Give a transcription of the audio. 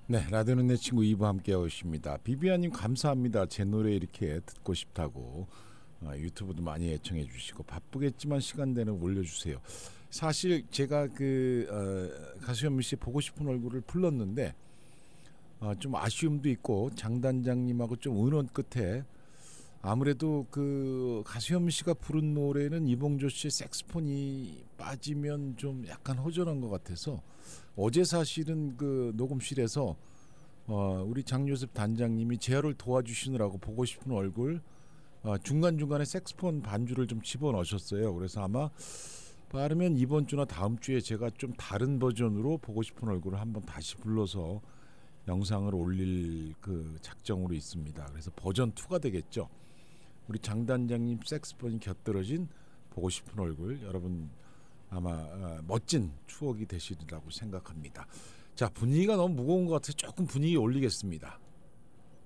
네, 라디오는 내 친구 2부 함께 오십니다. 비비아님 감사합니다. 제 노래 이렇게 듣고 싶다고 유튜브도 많이 애청해 주시고 바쁘겠지만 시간 되는 올려주세요. 사실 제가 가수 현미 씨 보고 싶은 얼굴을 불렀는데 좀 아쉬움도 있고 장단장님하고 좀 의논 끝에 아무래도 그 가수 현미 씨가 부른 노래는 이봉조 씨의 색스폰이 빠지면 좀 약간 허전한 것 같아서 어제 사실은 그 녹음실에서 우리 장요셉 단장님이 제어를 도와주시느라고 보고 싶은 얼굴 중간중간에 색스폰 반주를 좀 집어넣으셨어요. 그래서 아마 빠르면 이번 주나 다음 주에 제가 좀 다른 버전으로 보고 싶은 얼굴을 한번 다시 불러서 영상을 올릴 그 작정으로 있습니다. 그래서 버전 2가 되겠죠. 우리 장 단장님 색스폰이 곁들여진 보고 싶은 얼굴 여러분 아마 멋진 추억이 되시리라고 생각합니다. 자, 분위기가 너무 무거운 것 같아서 조금 분위기 올리겠습니다.